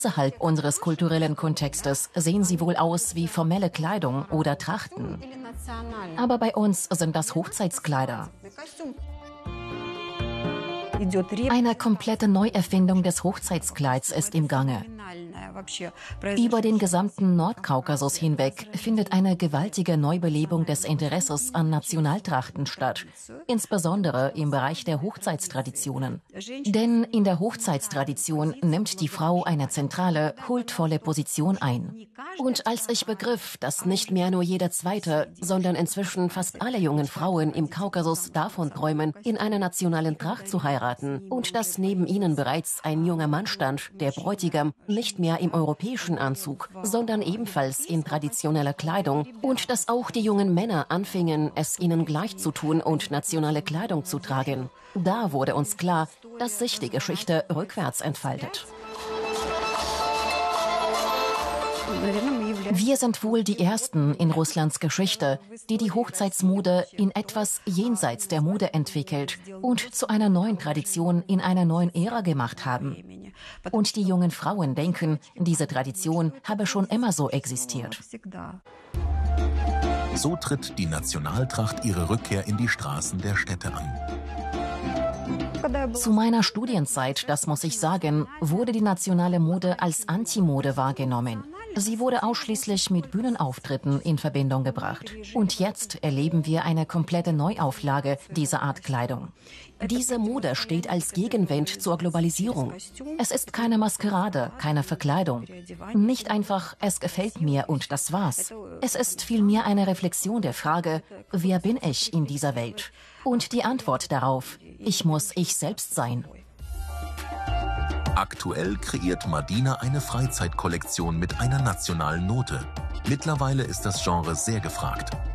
Außerhalb unseres kulturellen Kontextes sehen sie wohl aus wie formelle Kleidung oder Trachten. Aber bei uns sind das Hochzeitskleider. Eine komplette Neuerfindung des Hochzeitskleids ist im Gange. Über den gesamten Nordkaukasus hinweg findet eine gewaltige Neubelebung des Interesses an Nationaltrachten statt, insbesondere im Bereich der Hochzeitstraditionen. Denn in der Hochzeitstradition nimmt die Frau eine zentrale, huldvolle Position ein. Und als ich begriff, dass nicht mehr nur jede zweite, sondern inzwischen fast alle jungen Frauen im Kaukasus davon träumen, in einer nationalen Tracht zu heiraten und dass neben ihnen bereits ein junger Mann stand, der Bräutigam, nicht mehr im europäischen Anzug, sondern ebenfalls in traditioneller Kleidung und dass auch die jungen Männer anfingen, es ihnen gleich zu tun und nationale Kleidung zu tragen. Da wurde uns klar, dass sich die Geschichte rückwärts entfaltet. Wir sind wohl die Ersten in Russlands Geschichte, die die Hochzeitsmode in etwas jenseits der Mode entwickelt und zu einer neuen Tradition in einer neuen Ära gemacht haben. Und die jungen Frauen denken, diese Tradition habe schon immer so existiert. So tritt die Nationaltracht ihre Rückkehr in die Straßen der Städte an. Zu meiner Studienzeit, das muss ich sagen, wurde die nationale Mode als Antimode wahrgenommen. Sie wurde ausschließlich mit Bühnenauftritten in Verbindung gebracht. Und jetzt erleben wir eine komplette Neuauflage dieser Art Kleidung. Diese Mode steht als Gegenwind zur Globalisierung. Es ist keine Maskerade, keine Verkleidung. Nicht einfach, es gefällt mir und das war's. Es ist vielmehr eine Reflexion der Frage, wer bin ich in dieser Welt? Und die Antwort darauf, ich muss ich selbst sein. Aktuell kreiert Madina eine Freizeitkollektion mit einer nationalen Note. Mittlerweile ist das Genre sehr gefragt.